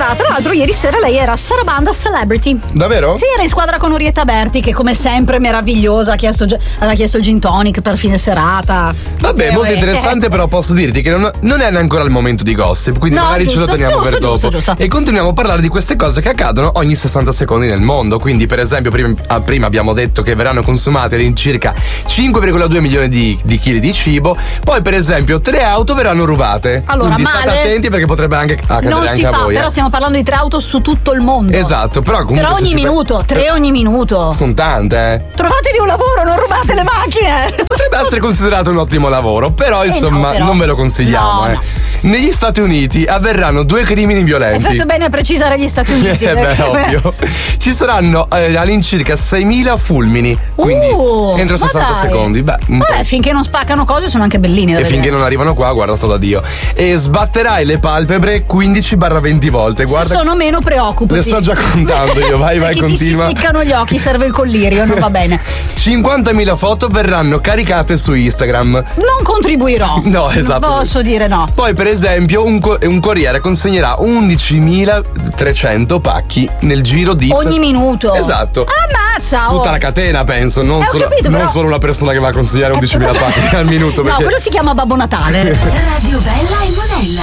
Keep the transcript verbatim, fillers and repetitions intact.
Allora, tra l'altro ieri sera lei era Sarabanda Celebrity. Davvero? Sì, era in squadra con Orietta Berti, che come sempre meravigliosa ha chiesto, aveva chiesto il gin tonic per fine serata. Vabbè, eh, molto eh, interessante, eh. però posso dirti che non, non è ancora il momento di gossip, quindi No, magari giusto, ce lo teniamo giusto, per dopo. giusto, giusto. E continuiamo a parlare di queste cose che accadono ogni sessanta secondi nel mondo. Quindi, per esempio, prima, ah, prima abbiamo detto che verranno consumate all'incirca cinque virgola due milioni di, di chili di cibo. Poi, per esempio, tre auto verranno rubate. Allora, quindi male, state attenti perché potrebbe anche accadere non anche si a fa, voi. però eh. stiamo parlando di tre auto su tutto il mondo. Esatto, però comunque. Per se ogni ci minuto, pe- tre ogni minuto. Sono tante, eh. Trovatevi un lavoro, non rubate le macchine. Potrebbe essere considerato un ottimo lavoro, però Eh insomma no, però. non ve lo consigliamo. No, eh. no. Negli Stati Uniti avverranno due crimini violenti. Hai fatto bene a precisare gli Stati Uniti. Eh beh, perché- ovvio. Ci saranno eh, all'incirca seimila fulmini. Quindi Uh, entro ma sessanta dai. secondi. Beh, un po'. Vabbè, finché non spaccano cose sono anche bellini da E vedere. finché non arrivano qua, guarda, sto da Dio. E sbatterai le palpebre quindici venti volte. Guarda, Se sono meno preoccupati. le sto già contando io. Vai, vai, Perché continua. Ti si seccano gli occhi, serve il collirio, non va bene. cinquantamila foto verranno caricate su Instagram. Non contribuirò. No, esatto. Non posso dire no. Poi, per esempio, un, co- un corriere consegnerà undicimilatrecento pacchi nel giro di Ogni minuto. Esatto. Ammazza. oh. Tutta la catena, penso, non, Eh, ho solo, capito, non però- solo una persona che va a consegnare undicimila pacchi al minuto. No, Perché quello si chiama Babbo Natale. Radio Bella e Monella.